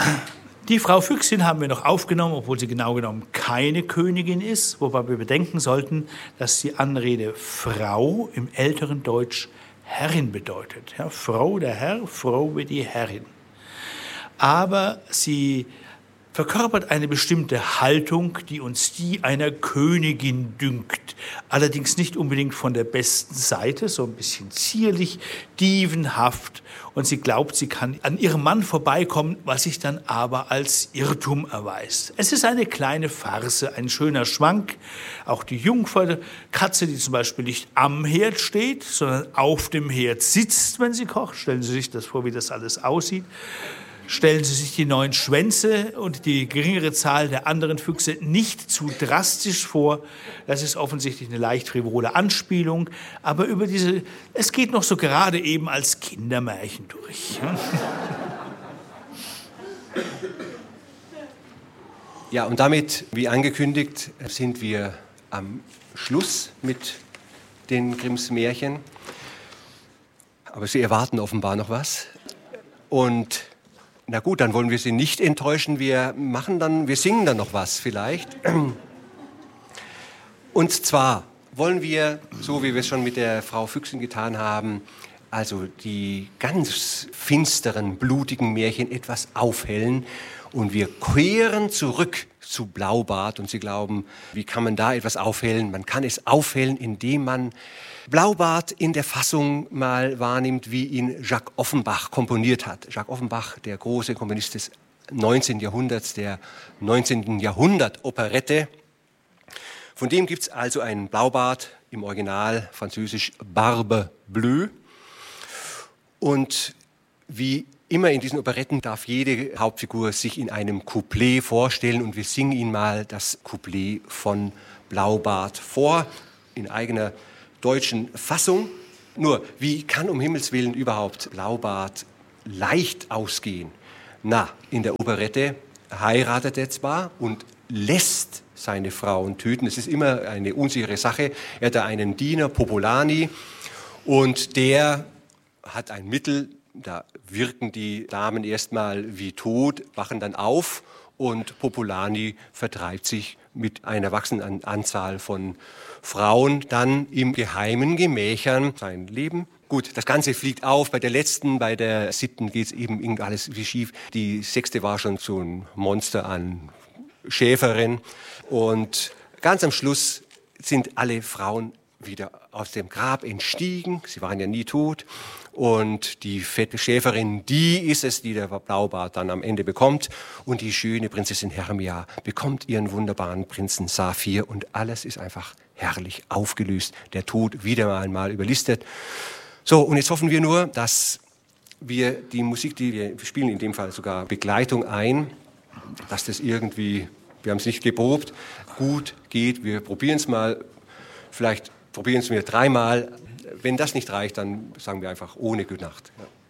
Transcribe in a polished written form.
Die Frau Füchsin haben wir noch aufgenommen, obwohl sie genau genommen keine Königin ist, wobei wir bedenken sollten, dass die Anrede Frau im älteren Deutsch Herrin bedeutet. Ja, Frau der Herr, Frau wie die Herrin. Aber sie verkörpert eine bestimmte Haltung, die uns die einer Königin dünkt. Allerdings nicht unbedingt von der besten Seite, so ein bisschen zierlich, dievenhaft. Und sie glaubt, sie kann an ihrem Mann vorbeikommen, was sich dann aber als Irrtum erweist. Es ist eine kleine Farce, ein schöner Schwank. Auch die Jungferkatze, die zum Beispiel nicht am Herd steht, sondern auf dem Herd sitzt, wenn sie kocht. Stellen Sie sich das vor, wie das alles aussieht. Stellen Sie sich die 9 Schwänze und die geringere Zahl der anderen Füchse nicht zu drastisch vor. Das ist offensichtlich eine leicht frivole Anspielung. Aber es geht noch so gerade eben als Kindermärchen durch. Ja, und damit, wie angekündigt, sind wir am Schluss mit den Grimms Märchen. Aber Sie erwarten offenbar noch was. Und na gut, dann wollen wir Sie nicht enttäuschen. Wir singen dann noch was vielleicht. Und zwar wollen wir, so wie wir es schon mit der Frau Füchsin getan haben, also die ganz finsteren, blutigen Märchen etwas aufhellen. Und wir kehren zurück zu Blaubart. Und Sie glauben, wie kann man da etwas aufhellen? Man kann es aufhellen, indem man Blaubart in der Fassung mal wahrnimmt, wie ihn Jacques Offenbach komponiert hat. Jacques Offenbach, der große Komponist des 19. Jahrhunderts, der 19. Jahrhundert-Operette. Von dem gibt es also einen Blaubart, im Original französisch Barbe Bleue. Und wie immer in diesen Operetten darf jede Hauptfigur sich in einem Couplet vorstellen. Und wir singen Ihnen mal das Couplet von Blaubart vor, in eigener deutschen Fassung. Nur, wie kann um Himmels Willen überhaupt Blaubart leicht ausgehen? Na, in der Operette heiratet er zwar und lässt seine Frauen töten. Es ist immer eine unsichere Sache. Er hat da einen Diener, Popolani, und der hat ein Mittel, da wirken die Damen erstmal wie tot, wachen dann auf und Popolani vertreibt sich mit einer wachsenden Anzahl von Frauen dann im geheimen Gemächern sein Leben. Gut, das Ganze fliegt auf. Bei der 7. geht es eben alles wie schief. Die 6. war schon so ein Monster an Schäferin. Und ganz am Schluss sind alle Frauen wieder aus dem Grab entstiegen. Sie waren ja nie tot. Und die fette Schäferin, die ist es, die der Blaubart dann am Ende bekommt. Und die schöne Prinzessin Hermia bekommt ihren wunderbaren Prinzen Saphir. Und alles ist einfach herrlich aufgelöst. Der Tod wieder einmal überlistet. So, und jetzt hoffen wir nur, dass wir die Musik, die wir spielen, in dem Fall sogar Begleitung ein, dass das irgendwie, wir haben es nicht geprobt, gut geht. Wir probieren es mal, vielleicht probieren es wir 3-mal. Wenn das nicht reicht, dann sagen wir einfach ohne Gute Nacht. Ja.